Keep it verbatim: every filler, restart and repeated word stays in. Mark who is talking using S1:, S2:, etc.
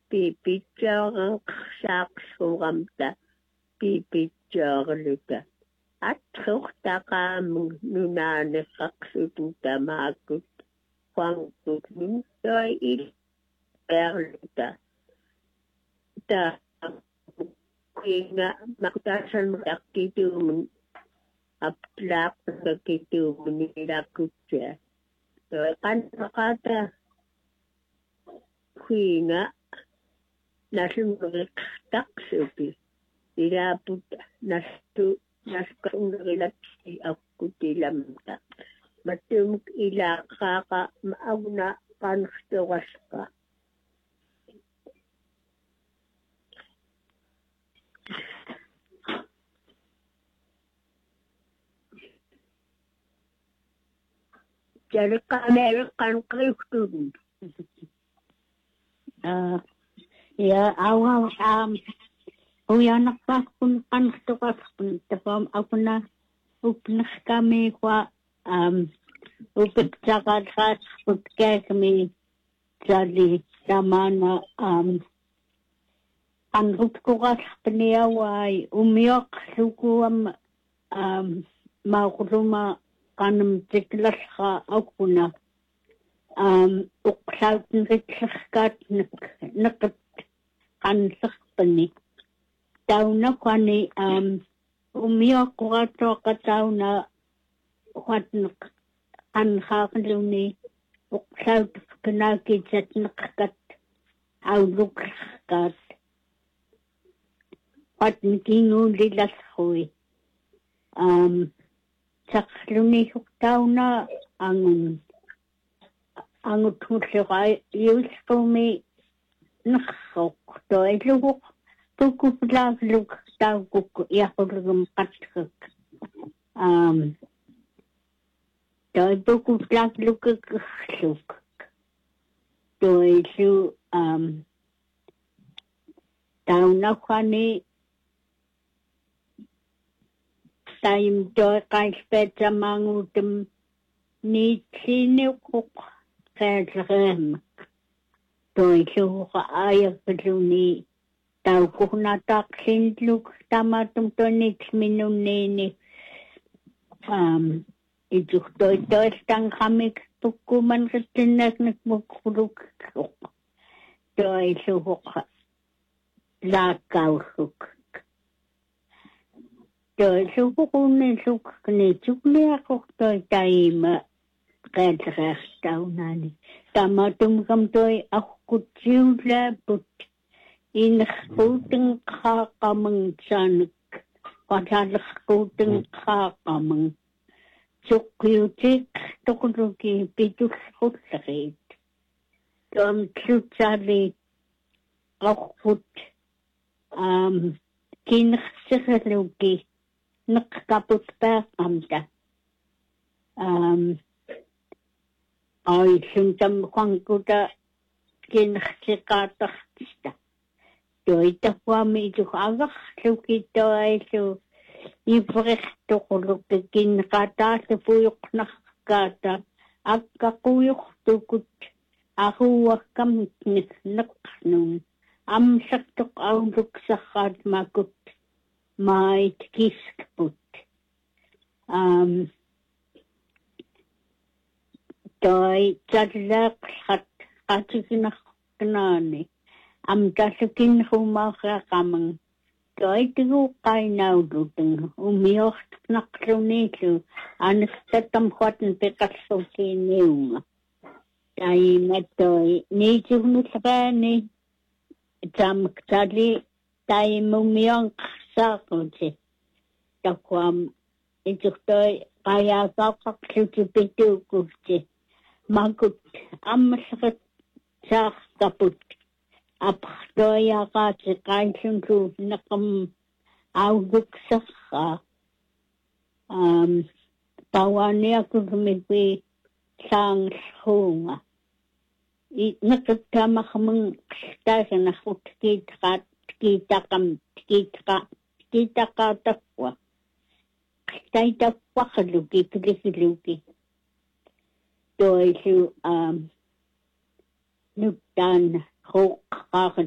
S1: piipitjaaran saaqsuuramta piipitjaarluka atsortaqaamun nunaaneqaqsutu tamaakut quanqut nuntoi il perluta ta kuinga makutasan maqtituumun applaaqsakituumun ilakutja toi qannaqata kuinga nasunriqtaqsupi ilaaput nastu naskaunrilapsi akkutilamta matumuk ilaaqaaqa maagna qanxtoqasqa jaliqameeriqqan qiuktun
S2: uh ya awal um uyanaqpaqpun qanxtoqasqun tafam akuna upnaqkami kwa um upitsaqalqasqut kekmi jali tamana um qanrutkuqasqniawai umioqlukuam um maqluma qanam tiklasqa akuna um uqlautnritllerkat naqat qanserpani tauna qani um umioqquatoqa tauna huatneq qanxaaqluni uqlautfkanaakitsatneqqat auluklerkat huatnikingulilasrui um taqluni huqtauna angun angutullerai yusqumi naqsoq toiluq pukuplagluk taukuk yaqulgum qatkuk um toi pukuplagluk qluk toilu um tauna khani taim toi qailpeta mangutum nitsinuq qelrem toilu ayaqluni taukuhnataqlinluk tamatum tonitminunniini um ijuhtoitoistanqamik tukkumanqittinnaknikmuqluk toiluq laakkaurruk toiluqunnilluk nitsukliaqoq toitaima qelrertaunani tamatumkam toi aqutsiullaaput innerquten qaaqamang tsanik qatallerquten qaaqamang suqqiutik toqluki pitullqullerit tom tsutsali qaqut um kinnerserluki neqqaput paaqamta um ai suntam qanquta kinnersiqaattartista toitapuami ituqagarluki toailu ivrertoquluk kinqataallupuyoqnarkaata akkaquyurtukut aruuakkamnik neqqnun amsartoq auluksarraat makut mait kiskput um toi tsallaaqlrat qatiginarknaani am taskin humaqaqamang toi tigu qainauluteng umiortnaqlunilu anastatam huatn peqallukiniunga taimatoi niijugnulqaani tamktali taimumionqsaaqути takwam ijuhtoi qayaaqaqaqlutipituukutti makut ammasqat saaqkaput aptoyaqaati qaillunlu naqam auluksaqa um pawaniakulmikwi saanglhuunga i naqattamaxmang qtaasanaxut kiitqaat kiitaqam kiitqa kiitaqaataqwa qtaitaqwaqluki kilikluki toilu um nuktaan huqqaaql